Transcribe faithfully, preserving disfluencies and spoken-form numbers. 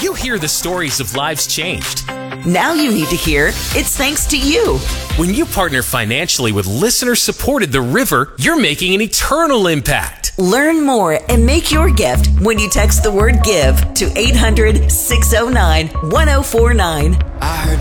You hear the stories of lives changed. Now you need to hear it's thanks to you. When you partner financially with listener-supported The River, you're making an eternal impact. Learn more and make your gift when you text the word GIVE to eight hundred, six oh nine, one oh four nine. I heard